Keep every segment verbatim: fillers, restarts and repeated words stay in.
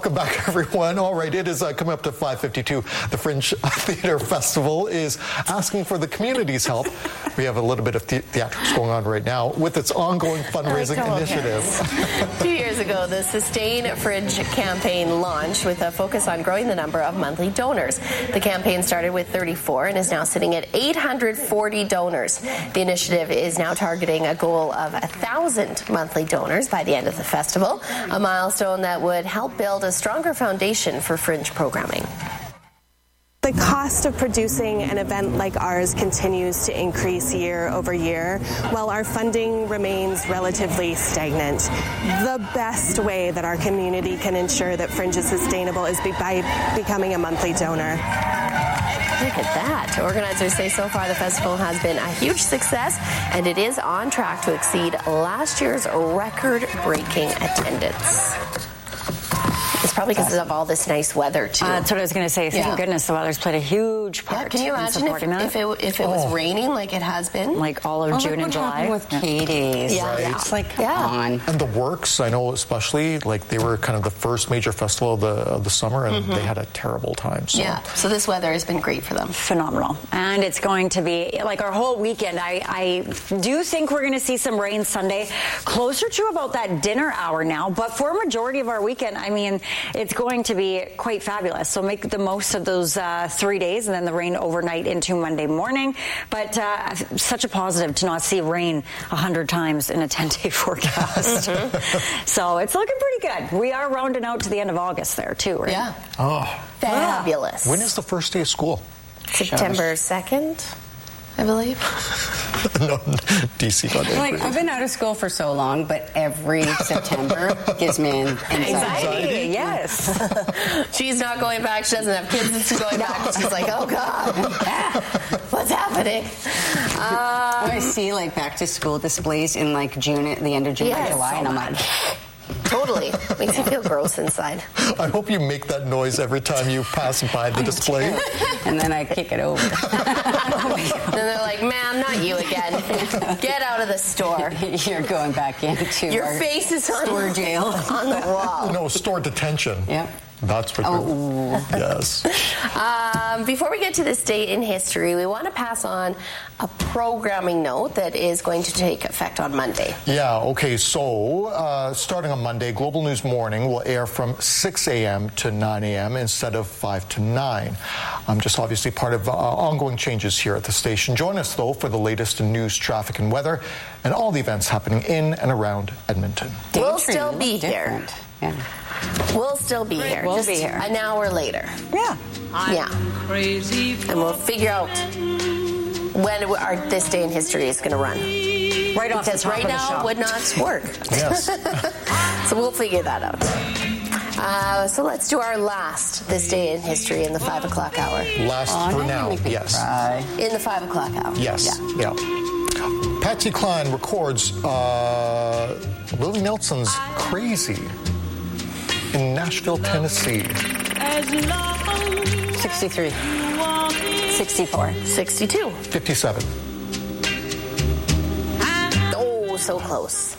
welcome back, everyone. All right, it is uh, coming up to five fifty-two. The Fringe Theatre Festival is asking for the community's help. We have a little bit of the theatrics going on right now with its ongoing fundraising like initiative. Two years ago, the Sustain Fringe campaign launched with a focus on growing the number of monthly donors. The campaign started with thirty-four and is now sitting at eight hundred forty donors. The initiative is now targeting a goal of one thousand monthly donors by the end of the festival, a milestone that would help build a stronger foundation for Fringe programming. The cost of producing an event like ours continues to increase year over year, while our funding remains relatively stagnant. The best way that our community can ensure that Fringe is sustainable is by becoming a monthly donor. Look at that. Organizers say so far the festival has been a huge success, and it is on track to exceed last year's record-breaking attendance. It's probably because of all this nice weather, too. Uh, that's what I was going to say. Thank Yeah. goodness the weather's played a huge part Yeah, can you in imagine if, supporting that. if it, if it was Oh. raining like it has been? Like all of Oh, June look and what July. happened with Katie's. Yeah. Right. It's like, come Yeah. on. And the Works, I know especially, like they were kind of the first major festival of the, of the summer, and they had a terrible time. So. Yeah, so this weather has been great for them. Phenomenal. And it's going to be, like our whole weekend, I, I do think we're going to see some rain Sunday, closer to about that dinner hour now. But for a majority of our weekend, I mean, it's going to be quite fabulous. So make the most of those uh, three days and then the rain overnight into Monday morning. But uh, such a positive to not see rain a hundred times in a ten-day forecast. So it's looking pretty good. We are rounding out to the end of August there, too, right? Yeah, Oh, fabulous. when is the first day of school? September second, I believe. No, D C got it. Like, I've been out of school for so long, but every September gives me an anxiety. Anxiety. Yes. She's not going back. She doesn't have kids. She's going back. She's like, oh, God. What's happening? Uh, I see like back to school displays in like June, at the end of June Yes, or July, so and I'm like, totally. Makes you feel gross inside. I hope you make that noise every time you pass by the display. and then I kick it over. And they're like, ma'am, not you again. Get out of the store. You're going back into Your our face is on, store jail. on the wall. No, store detention. Yep. That's what Oh. they're... Yes. Um, before we get to this date in history, we want to pass on a programming note that is going to take effect on Monday. Yeah, okay, so uh, starting on Monday, Global News Morning will air from six a.m. to nine a.m. instead of five to nine. Um, just obviously part of uh, ongoing changes here at the station. Join us, though, for the latest in news, traffic, and weather, and all the events happening in and around Edmonton. We'll Daydream, still you be look here. different. Yeah. We'll still be here. We'll just be here. An hour later. Yeah. Yeah. And we'll figure out when our this day in history is going to run. Right off the Because top right of the now show. it would not work. Yes. So we'll figure that out. Uh, so let's do our last this day in history in the five o'clock hour. Last Oh, for now now, you make me yes. cry. In the five o'clock hour. Yes, Yeah. yeah. Patsy Cline records uh, Willie Nelson's Crazy in Nashville, Tennessee. sixty-three. sixty-four. sixty-two. fifty-seven. Oh, so close.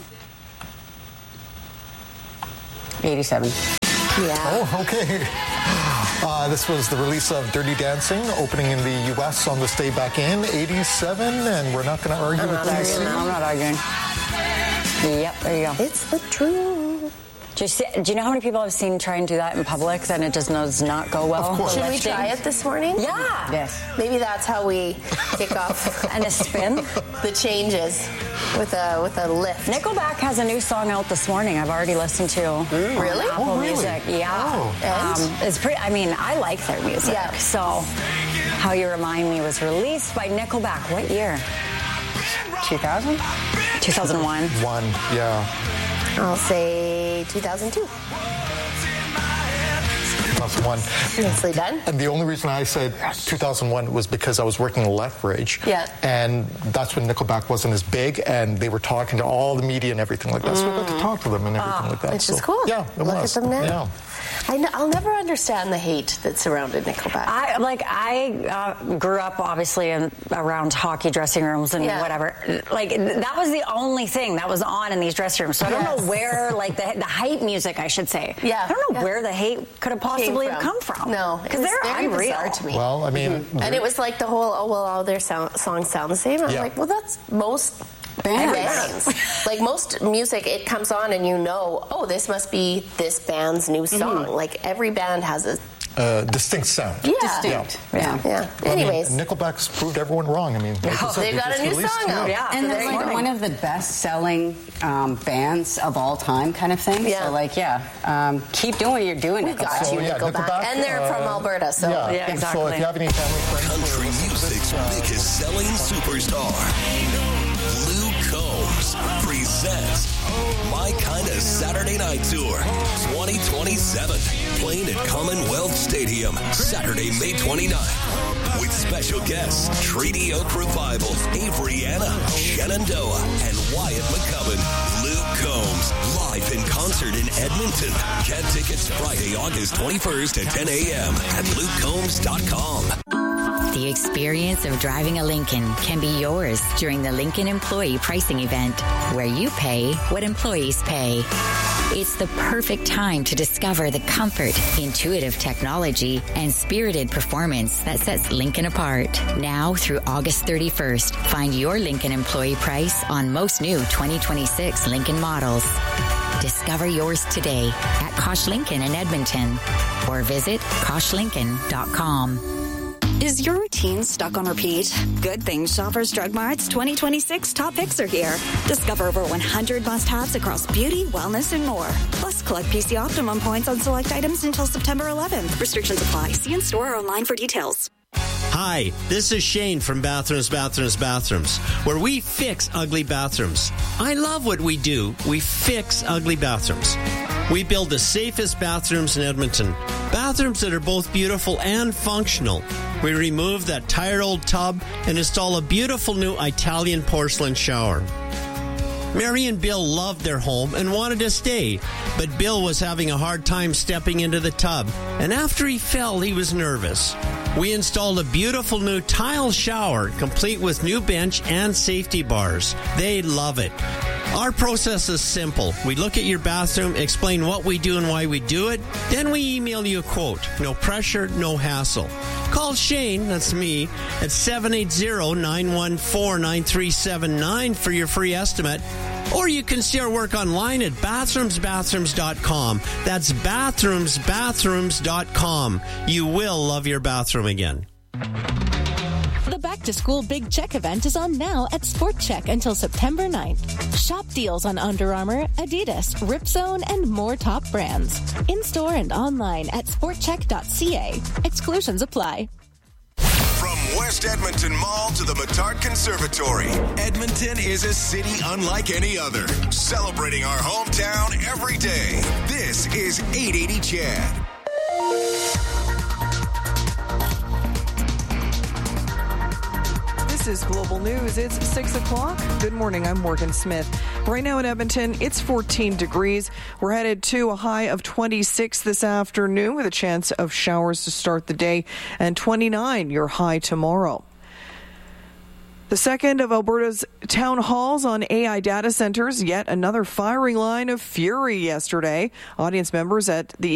eighty-seven. Yeah. Oh, okay. Uh, this was the release of Dirty Dancing, opening in the U S on this day back in eighty-seven, and we're not going to argue I'm with not D arguing C. now. I'm not arguing. Yep, there you go. It's the truth. Do you, see, do you know how many people I've seen try and do that in public, then it just does not go well? Of course. Should we Lifting. try it this morning? Yeah. Yes. Maybe that's how we kick off And a spin. the changes with a with a lift. Nickelback has a new song out this morning I've already listened to. Really? Apple Oh, really? Music. Yeah. Oh. And? Um, it's pretty, I mean, I like their music. Yeah. So, How You Remind Me was released by Nickelback. What year? two thousand? two thousand one. One, yeah. I'll say two thousand two. thousand one. Nicely done. And the only reason I said two thousand one was because I was working in Lethbridge. Yeah. And that's when Nickelback wasn't as big, and they were talking to all the media and everything like that. Mm. So I got to talk to them and everything oh, like that. Which so, is cool. Yeah, it Look was. at them now. Yeah. I know, I'll never understand the hate that surrounded Nickelback. I like I uh, grew up obviously in, around hockey dressing rooms and yeah. whatever. Like that was the only thing that was on in these dressing rooms. So I don't yes. know where like the the hype music, I should say. Yeah. I don't know yeah. where the hate could have possibly have come from. No, because they're very unreal bizarre to me. Well, I mean, mm-hmm. and it was like the whole oh well, all their sound, songs sound the same. I'm yeah. like, well, that's most. Bands. bands. Like most music, it comes on and you know, oh, this must be this band's new song. Mm-hmm. Like every band has a uh, distinct sound. Yeah. Distinct. Yeah. Yeah. yeah. Well, Anyways. I mean, Nickelback's proved everyone wrong. I mean, like oh, said, they've they got a new song out. Yeah. And they're like one of the best-selling um, bands of all time kind of thing. Yeah. So, like, yeah, um, keep doing what you're doing. We got so, you, yeah, Nickelback. Nickelback. And they're uh, from Alberta, so. Yeah, yeah exactly. So if you have any family friends... Country music's biggest selling superstar, Luke Combs, presents My Kinda Saturday Night Tour twenty twenty-seven, playing at Commonwealth Stadium Saturday, May twenty-ninth, with special guests Treaty Oak Revival, Avriana, Shenandoah, and Wyatt McCubbin. Luke Combs, live in concert in Edmonton. Get tickets Friday, August twenty-first at ten a.m. at luke combs dot com. The experience of driving a Lincoln can be yours during the Lincoln Employee Pricing Event, where you pay what employees pay. It's the perfect time to discover the comfort, intuitive technology, and spirited performance that sets Lincoln apart. Now through August thirty-first, find your Lincoln employee price on most new twenty twenty-six Lincoln models. Discover yours today at Kosh Lincoln in Edmonton or visit kosh lincoln dot com. Is your routine stuck on repeat? Good thing Shoppers Drug Mart's twenty twenty-six top picks are here. Discover over one hundred must-haves across beauty, wellness, and more. Plus, collect P C Optimum points on select items until September eleventh. Restrictions apply. See in store or online for details. Hi, this is Shane from Bathrooms, Bathrooms, Bathrooms, where we fix ugly bathrooms. I love what we do. We fix ugly bathrooms. We build the safest bathrooms in Edmonton. Bathrooms that are both beautiful and functional. We remove that tired old tub and install a beautiful new Italian porcelain shower. Mary and Bill loved their home and wanted to stay, but Bill was having a hard time stepping into the tub, and after he fell, he was nervous. We installed a beautiful new tile shower, complete with new bench and safety bars. They love it. Our process is simple. We look at your bathroom, explain what we do and why we do it, then we email you a quote. No pressure, no hassle. Call Shane, that's me, at seven eight zero, nine one four, nine three seven nine for your free estimate. Or you can see our work online at bathrooms bathrooms dot com. That's bathrooms bathrooms dot com. You will love your bathroom again. The Back to School Big Check event is on now at Sport Check until September ninth. Shop deals on Under Armour, Adidas, Ripzone, and more top brands. In-store and online at sport check dot c a. Exclusions apply. From West Edmonton Mall to the Metard Conservatory, Edmonton is a city unlike any other, celebrating our hometown every day. This is eight eighty C H A D. This is Global News. It's six o'clock. Good morning. I'm Morgan Smith. Right now in Edmonton, it's fourteen degrees. We're headed to a high of twenty-six this afternoon with a chance of showers to start the day, and twenty-nine your high tomorrow. The second of Alberta's town halls on A I data centers, yet another firing line of fury yesterday. Audience members at the